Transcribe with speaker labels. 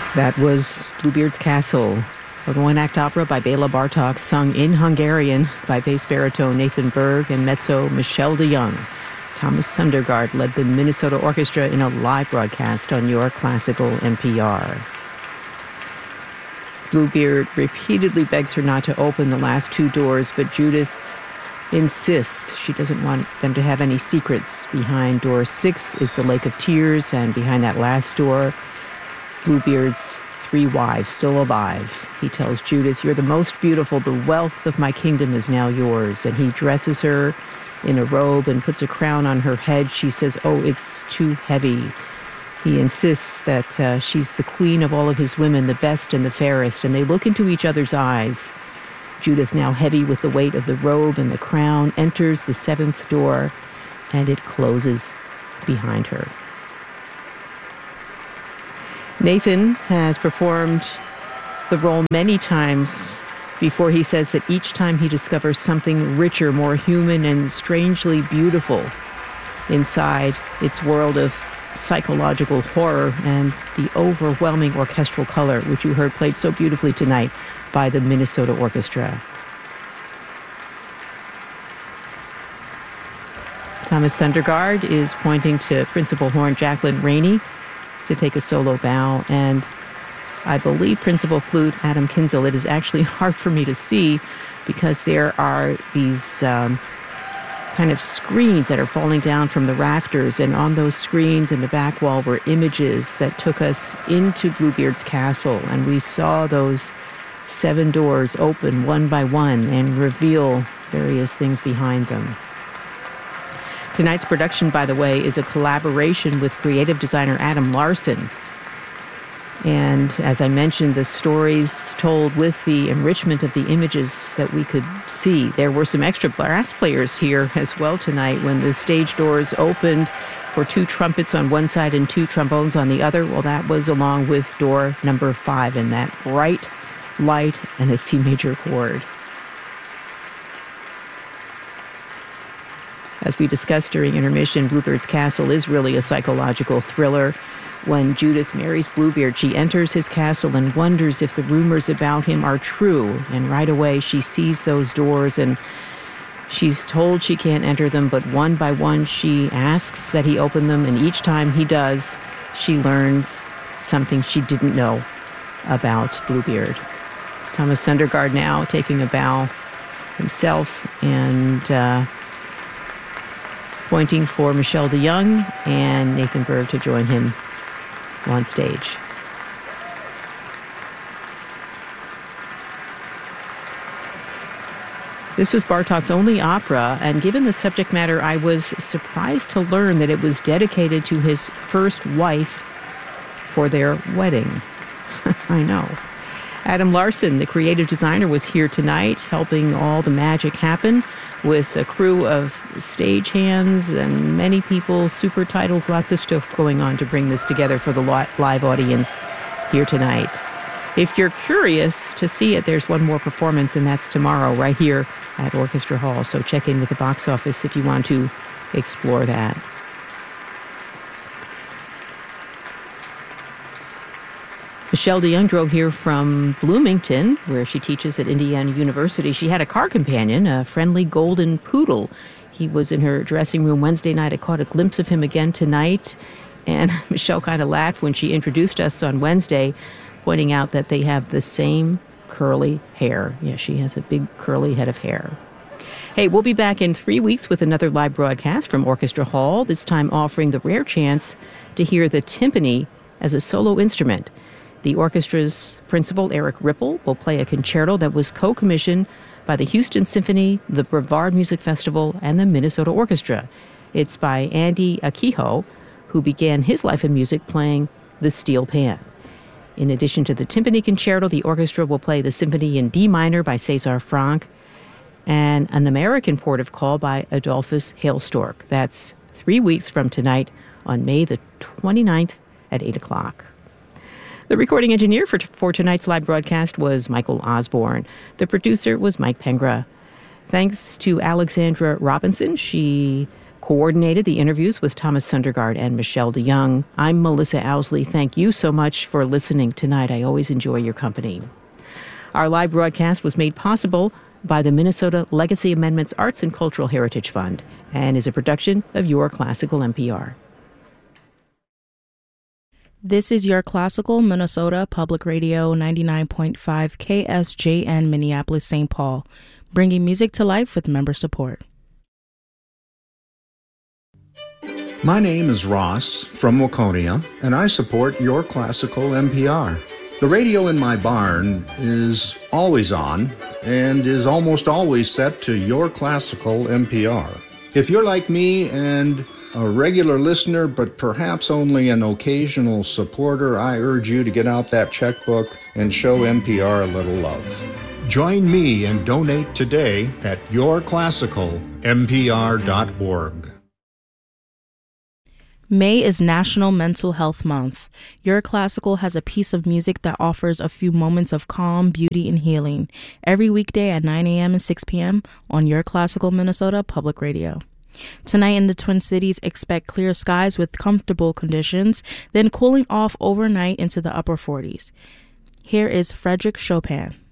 Speaker 1: That was Bluebeard's Castle, a one-act opera by Bela Bartok, sung in Hungarian by bass baritone Nathan Berg and mezzo Michel de Jong. Thomas Sundergaard led the Minnesota Orchestra in a live broadcast on Your Classical NPR. Bluebeard repeatedly begs her not to open the last two doors, but Judith insists she doesn't want them to have any secrets. Behind door 6 is the Lake of Tears, and behind that last door, Bluebeard's 3 wives still alive. He tells Judith, "You're the most beautiful. The wealth of my kingdom is now yours." And he dresses her in a robe and puts a crown on her head. She says, "Oh, it's too heavy." He insists that she's the queen of all of his women, the best and the fairest, and they look into each other's eyes. Judith, now heavy with the weight of the robe and the crown, enters the 7th door, and it closes behind her. Nathan has performed the role many times before. He says that each time he discovers something richer, more human, and strangely beautiful inside its world of psychological horror and the overwhelming orchestral color, which you heard played so beautifully tonight by the Minnesota Orchestra. Thomas Sundergaard is pointing to Principal Horn Jacqueline Rainey to take a solo bow, and I believe Principal Flute Adam Kinzel. It is actually hard for me to see because there are these kind of screens that are falling down from the rafters, and on those screens in the back wall were images that took us into Bluebeard's Castle, and we saw those 7 doors open one by one and reveal various things behind them. Tonight's production, by the way, is a collaboration with creative designer Adam Larson. And as I mentioned, the stories told with the enrichment of the images that we could see. There were some extra brass players here as well tonight when the stage doors opened for 2 trumpets on one side and 2 trombones on the other. Well, that was along with door number 5 and that bright light and a C major chord. As we discussed during intermission, Bluebeard's Castle is really a psychological thriller. When Judith marries Bluebeard, she enters his castle and wonders if the rumors about him are true. And right away, she sees those doors and she's told she can't enter them, but one by one, she asks that he open them. And each time he does, she learns something she didn't know about Bluebeard. Thomas Sundergaard now taking a bow himself and pointing for Michel de Jong and Nathan Berg to join him on stage. This was Bartok's only opera, and given the subject matter, I was surprised to learn that it was dedicated to his first wife for their wedding. I know. Adam Larson, the creative designer, was here tonight helping all the magic happen with a crew of stagehands and many people, super titles, lots of stuff going on to bring this together for the live audience here tonight. If you're curious to see it, there's one more performance, and that's tomorrow right here at Orchestra Hall. So check in with the box office if you want to explore that. Michel de Jong drove here from Bloomington, where she teaches at Indiana University. She had a car companion, a friendly golden poodle. He was in her dressing room Wednesday night. I caught a glimpse of him again tonight. And Michelle kind of laughed when she introduced us on Wednesday, pointing out that they have the same curly hair. Yeah, she has a big curly head of hair. Hey, we'll be back in 3 weeks with another live broadcast from Orchestra Hall, this time offering the rare chance to hear the timpani as a solo instrument. The orchestra's principal, Eric Ripple, will play a concerto that was co-commissioned by the Houston Symphony, the Brevard Music Festival, and the Minnesota Orchestra. It's by Andy Akiho, who began his life in music playing the steel pan. In addition to the timpani concerto, the orchestra will play the symphony in D minor by César Franck and an American port of call by Adolphus Hailstork. That's 3 weeks from tonight on May the 29th at 8 o'clock. The recording engineer for tonight's live broadcast was Michael Osborne. The producer was Mike Pengra. Thanks to Alexandra Robinson. She coordinated the interviews with Thomas Sundergaard and Michelle DeYoung. I'm Melissa Owsley. Thank you so much for listening tonight. I always enjoy your company. Our live broadcast was made possible by the Minnesota Legacy Amendments Arts and Cultural Heritage Fund and is a production of Your Classical NPR.
Speaker 2: This is Your Classical Minnesota Public Radio 99.5 KSJN Minneapolis, St. Paul, bringing music to life with member support.
Speaker 3: My name is Ross from Waconia, and I support Your Classical NPR. The radio in my barn is always on and is almost always set to Your Classical NPR. If you're like me and a regular listener, but perhaps only an occasional supporter, I urge you to get out that checkbook and show NPR a little love. Join me and donate today at yourclassicalnpr.org.
Speaker 2: May is National Mental Health Month. Your Classical has a piece of music that offers a few moments of calm, beauty, and healing every weekday at 9 a.m. and 6 p.m. on Your Classical Minnesota Public Radio. Tonight in the Twin Cities, expect clear skies with comfortable conditions, then cooling off overnight into the upper 40s. Here is Frédéric Chopin.